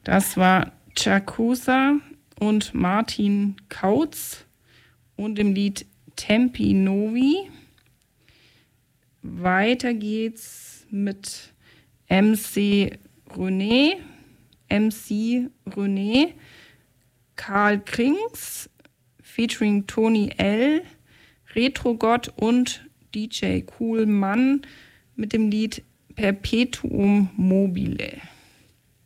Das war Chakusa und Martin Kautz und im Lied Tempi Novi. Weiter geht's mit MC René, Karl Krings featuring Tony L, Retrogott und DJ Cool Mann mit dem Lied Perpetuum Mobile.